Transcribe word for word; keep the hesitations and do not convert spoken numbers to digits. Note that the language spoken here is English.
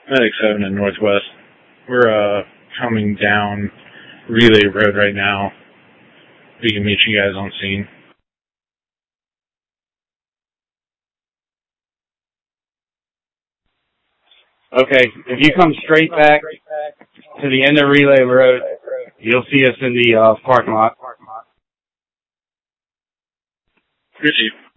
Medic seven in Northwest. We're uh coming down Relay Road right now. We can meet you guys on scene. Okay, if you come straight back to the end of Relay Road, you'll see us in the uh, parking lot. Good, Chief.